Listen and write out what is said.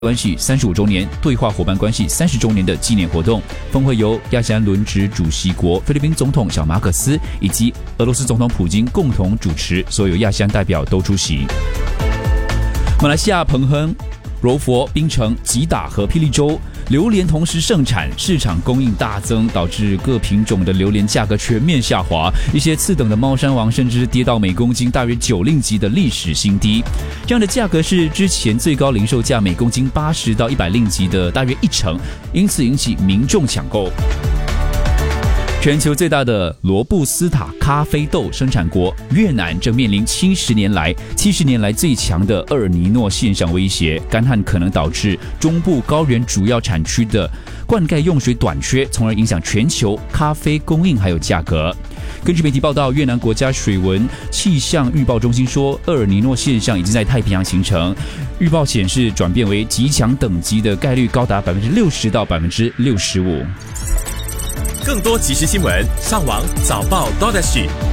关系35周年、对话伙伴关系30周年的纪念活动。峰会由亚细安轮值主席国菲律宾总统小马可斯以及俄罗斯总统普京共同主持，所有亚细安代表都出席。马来西亚彭亨、柔佛、槟城、吉打和霹雳州榴莲同时盛产，市场供应大增，导致各品种的榴莲价格全面下滑。一些次等的猫山王甚至跌到每公斤大约9令吉的历史新低。这样的价格是之前最高零售价每公斤80到100令吉的大约1成，因此引起民众抢购。全球最大的罗布斯塔咖啡豆生产国越南正面临70年来最强的厄尔尼诺现象威胁，干旱可能导致中部高原主要产区的灌溉用水短缺，从而影响全球咖啡供应还有价格。根据媒体报道，越南国家水文气象预报中心说，厄尔尼诺现象已经在太平洋形成，预报显示转变为极强等级的概率高达60%到65%。 更多即时新闻，上网早报 .SG。